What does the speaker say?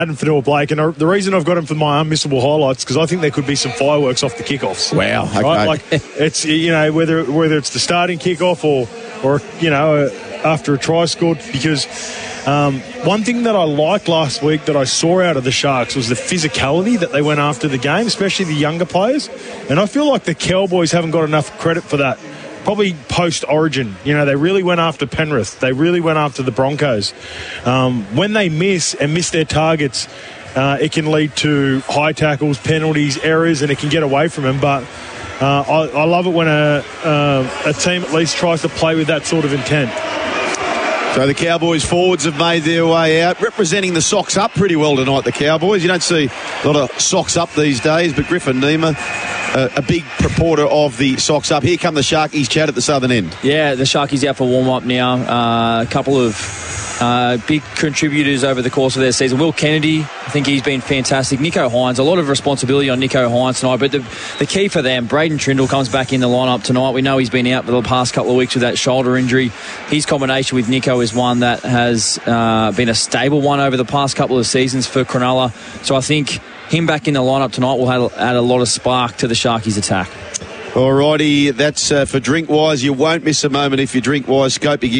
Adam Fanua-Blake, and the reason I've got him for my unmissable highlights because I think there could be some fireworks off the kickoffs. Wow, okay. Right? Like it's whether it's the starting kickoff or after a try scored, because one thing that I liked last week that I saw out of the Sharks was the physicality that they went after the game, especially the younger players, and I feel like the Cowboys haven't got enough credit for that. Probably post-Origin, they really went after Penrith. They really went after the Broncos. When they miss their targets, it can lead to high tackles, penalties, errors, and it can get away from them. But I love it when a team at least tries to play with that sort of intent. So the Cowboys forwards have made their way out, representing the socks up pretty well tonight, the Cowboys. You don't see a lot of socks up these days, but Griffin Nima, a big supporter of the socks up. Here come the Sharkies, Chad, at the southern end. Yeah, the Sharkies out for warm-up now. A couple of big contributors over the course of their season. Will Kennedy, I think he's been fantastic. Nicho Hynes, a lot of responsibility on Nicho Hynes tonight, but the key for them, Braden Trindle comes back in the lineup tonight. We know he's been out for the past couple of weeks with that shoulder injury. His combination with Nicho is one that has been a stable one over the past couple of seasons for Cronulla. So I think him back in the lineup tonight will add a lot of spark to the Sharkies' attack. Alrighty, that's for Drinkwise. You won't miss a moment if you Drinkwise. Scope